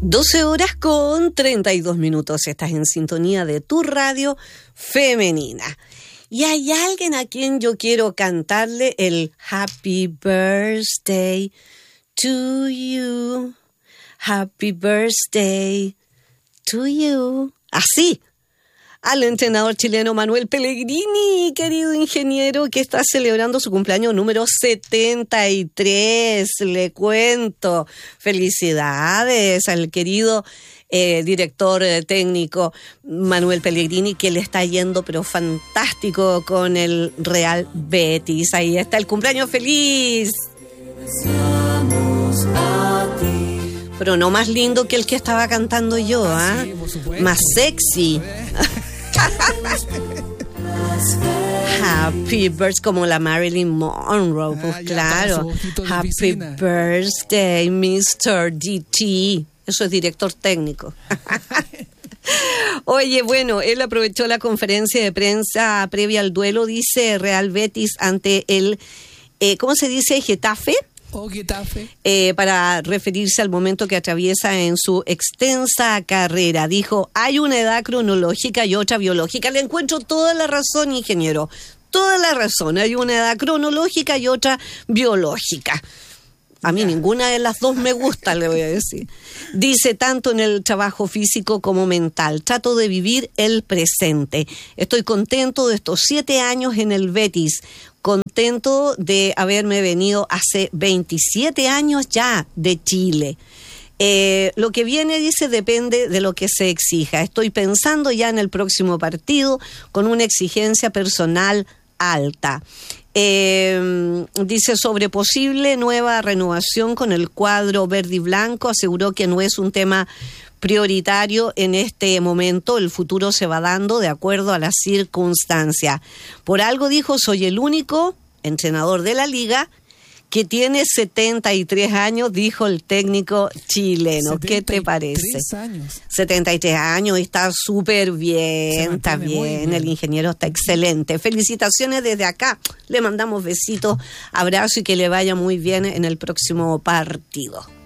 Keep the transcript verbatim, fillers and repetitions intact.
doce horas con treinta y dos minutos. Estás en sintonía de tu radio femenina. Y hay alguien a quien yo quiero cantarle el Happy Birthday to you. Happy Birthday to you. Así. Al entrenador chileno Manuel Pellegrini, querido ingeniero, que está celebrando su cumpleaños número setenta y tres, le cuento. Felicidades al querido eh, director eh, técnico Manuel Pellegrini, que le está yendo pero fantástico con el Real Betis. Ahí está el cumpleaños feliz. Pero no más lindo que el que estaba cantando yo, ¿ah? ¿eh? Sí, más sexy. Happy Birthday, como la Marilyn Monroe, pues ah, claro. Happy Birthday, mister D T. Eso es director técnico. Oye, bueno, él aprovechó la conferencia de prensa previa al duelo, dice Real Betis ante el, eh, ¿cómo se dice? Getafe. Oh, Getafe. Eh, para referirse al momento que atraviesa en su extensa carrera. Dijo, hay una edad cronológica y otra biológica. Le encuentro toda la razón, ingeniero. Toda la razón. Hay una edad cronológica y otra biológica. A mí ninguna de las dos me gusta, le voy a decir. Dice, tanto en el trabajo físico como mental. Trato de vivir el presente. Estoy contento de estos siete años en el Betis. Contento de haberme venido hace veintisiete años ya de Chile. Eh, lo que viene, dice, depende de lo que se exija. Estoy pensando ya en el próximo partido con una exigencia personal alta. Eh, dice, sobre posible nueva renovación con el cuadro verde y blanco, aseguró que no es un tema prioritario en este momento, el futuro se va dando de acuerdo a las circunstancias. Por algo dijo, soy el único entrenador de la liga que tiene setenta y tres años, dijo el técnico chileno. ¿Qué te parece? Años. setenta y tres años, está súper bien, está bien, bien, el ingeniero está excelente. Felicitaciones desde acá, le mandamos besitos, abrazos y que le vaya muy bien en el próximo partido.